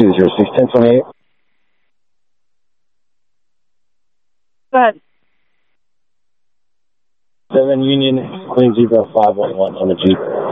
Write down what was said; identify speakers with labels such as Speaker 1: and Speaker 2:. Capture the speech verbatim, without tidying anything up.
Speaker 1: two zero six, ten twenty-eight.
Speaker 2: Go ahead.
Speaker 1: seven Union, Queen Zebra five one one on the Jeep.